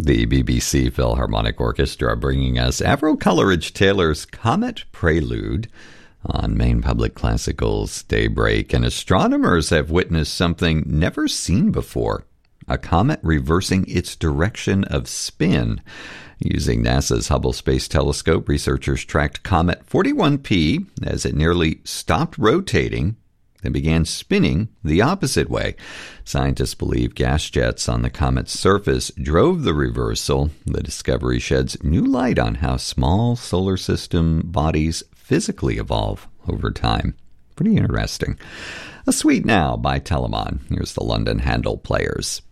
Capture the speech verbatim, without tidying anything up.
The B B C Philharmonic Orchestra bringing us Avril Coleridge Taylor's Comet Prelude on Maine Public Classical's Daybreak. And astronomers have witnessed something never seen before, a comet reversing its direction of spin. Using NASA's Hubble Space Telescope, researchers tracked Comet forty-one P as it nearly stopped rotating and began spinning the opposite way. Scientists believe gas jets on the comet's surface drove the reversal. The discovery sheds new light on how small solar system bodies physically evolve over time. Pretty interesting. A Suite Now by Telemann. Here's the London Handel Players.